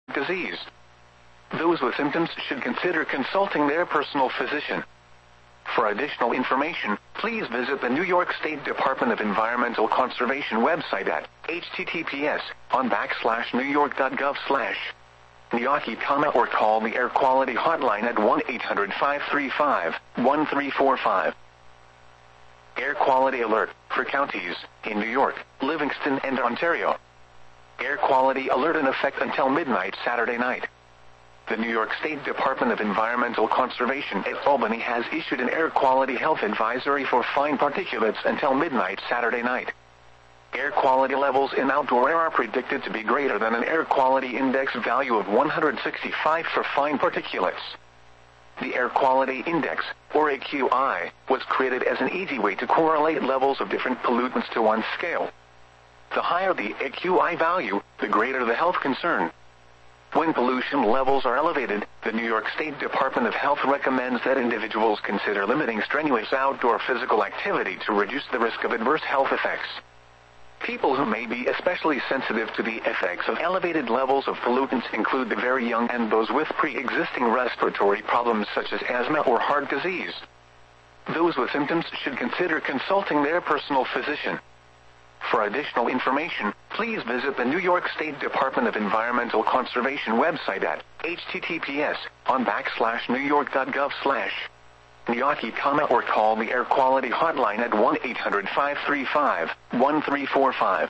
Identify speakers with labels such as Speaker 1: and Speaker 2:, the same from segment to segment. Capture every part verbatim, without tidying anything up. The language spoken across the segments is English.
Speaker 1: disease. Those with symptoms should consider consulting their personal physician. For additional information, please visit the New York State Department of Environmental Conservation website at https on backslash newyork.gov slash Niyaki, or call the Air Quality Hotline at one eight hundred five three five one three four five. Air quality alert for counties in New York, Livingston, and Ontario. Air quality alert in effect until midnight Saturday night. The New York State Department of Environmental Conservation at Albany has issued an air quality health advisory for fine particulates until midnight Saturday night. Air quality levels in outdoor air are predicted to be greater than an air quality index value of one hundred sixty-five for fine particulates. The Air Quality Index, or A Q I, was created as an easy way to correlate levels of different pollutants to one scale. The higher the A Q I value, the greater the health concern. When pollution levels are elevated, the New York State Department of Health recommends that individuals consider limiting strenuous outdoor physical activity to reduce the risk of adverse health effects. People who may be especially sensitive to the effects of elevated levels of pollutants include the very young and those with pre-existing respiratory problems such as asthma or heart disease. Those with symptoms should consider consulting their personal physician. For additional information, please visit the New York State Department of Environmental Conservation website at https on backslash newyork.gov slash Niyaki, or call the Air Quality Hotline at one eight hundred five three five one three four five.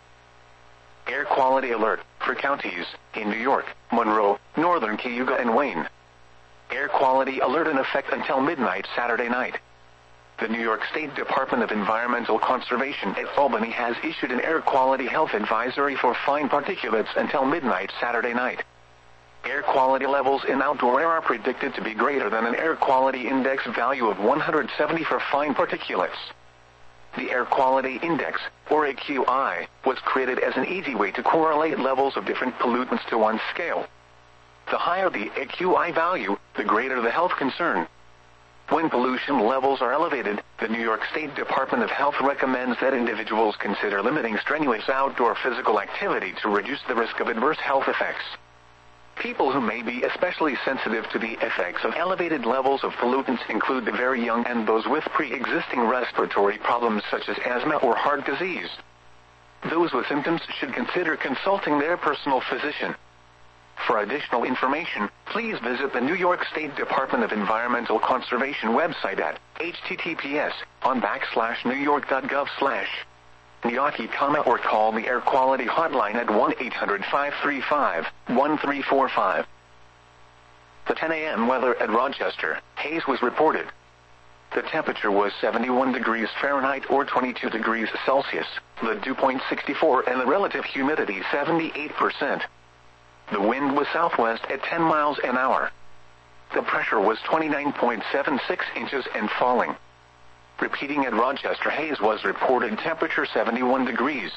Speaker 1: Air quality alert for counties in New York, Monroe, Northern Cayuga, and Wayne. Air quality alert in effect until midnight Saturday night. The New York State Department of Environmental Conservation at Albany has issued an air quality health advisory for fine particulates until midnight Saturday night. Air quality levels in outdoor air are predicted to be greater than an air quality index value of one hundred seventy for fine particulates. The Air Quality Index, or A Q I, was created as an easy way to correlate levels of different pollutants to one scale. The higher the A Q I value, the greater the health concern. When pollution levels are elevated, the New York State Department of Health recommends that individuals consider limiting strenuous outdoor physical activity to reduce the risk of adverse health effects. People who may be especially sensitive to the effects of elevated levels of pollutants include the very young and those with pre-existing respiratory problems such as asthma or heart disease. Those with symptoms should consider consulting their personal physician. For additional information, please visit the New York State Department of Environmental Conservation website at https on backslash newyork.gov slash Niyaki, or call the Air Quality Hotline at one eight hundred five three five one three four five. The ten a m weather at Rochester, haze was reported. The temperature was seventy-one degrees Fahrenheit or twenty-two degrees Celsius, the dew point sixty-four and the relative humidity seventy-eight percent. The wind was southwest at ten miles an hour. The pressure was twenty-nine point seven six inches and falling. Repeating at Rochester, haze was reported, temperature seventy-one degrees.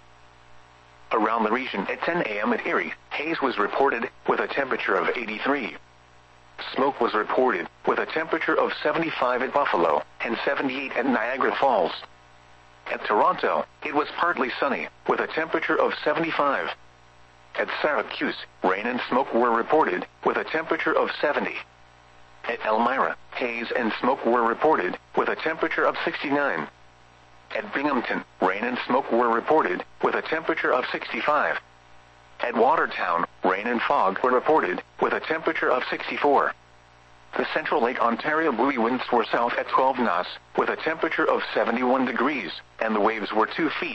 Speaker 1: Around the region at ten a m at Erie, haze was reported with a temperature of eighty-three. Smoke was reported with a temperature of seventy-five at Buffalo and seventy-eight at Niagara Falls. At Toronto, it was partly sunny with a temperature of seventy-five. At Syracuse, rain and smoke were reported with a temperature of seventy. At Elmira, haze and smoke were reported with a temperature of sixty-nine. At Binghamton, rain and smoke were reported with a temperature of sixty-five. At Watertown, rain and fog were reported with a temperature of sixty-four. The Central Lake Ontario buoy winds were south at twelve knots with a temperature of seventy-one degrees, and the waves were two feet.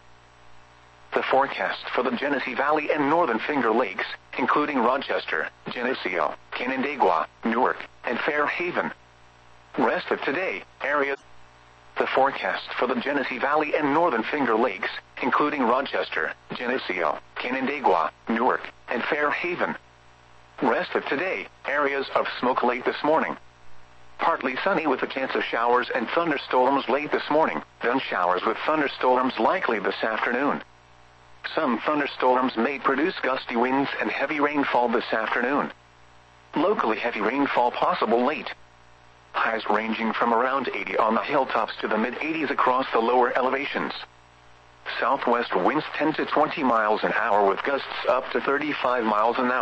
Speaker 1: The forecast for the Genesee Valley and Northern Finger Lakes, including Rochester, Geneseo, Canandaigua, Newark, and Fairhaven. Rest of today, areas. The forecast for the Genesee Valley and Northern Finger Lakes, including Rochester, Geneseo, Canandaigua, Newark, and Fairhaven. Rest of today, areas of smoke late this morning. Partly sunny with a chance of showers and thunderstorms late this morning, then showers with thunderstorms likely this afternoon. Some thunderstorms may produce gusty winds and heavy rainfall this afternoon. Locally heavy rainfall possible late. Highs ranging from around eighty on the hilltops to the mid-eighties across the lower elevations. Southwest winds ten to twenty miles an hour with gusts up to thirty-five miles an hour.